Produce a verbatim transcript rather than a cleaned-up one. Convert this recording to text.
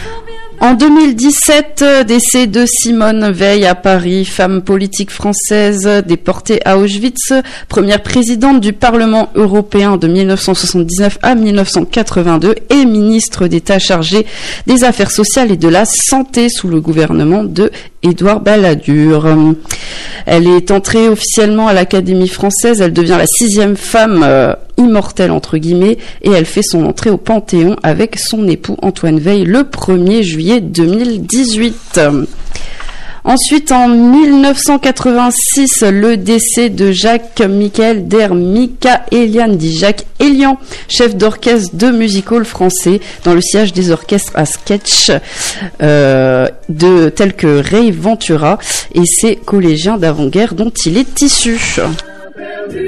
En deux mille dix-sept, décès de Simone Veil à Paris, femme politique française déportée à Auschwitz, première présidente du Parlement européen de mille neuf cent soixante-dix-neuf à mille neuf cent quatre-vingt-deux et ministre d'État chargée des Affaires sociales et de la Santé sous le gouvernement de Édouard Balladur. Elle est entrée officiellement à l'Académie française, elle devient la sixième femme euh, immortelle entre guillemets et elle fait son entrée au Panthéon avec son époux Antoine Veil le premier juillet deux mille dix-huit. Ensuite, en mille neuf cent quatre-vingt-six, le décès de Jacques-Michael der Michaelian, dit Jacques Elian, chef d'orchestre de music-hall français dans le sillage des orchestres à sketch euh, de, tels que Ray Ventura et ses collégiens d'avant-guerre dont il est issu.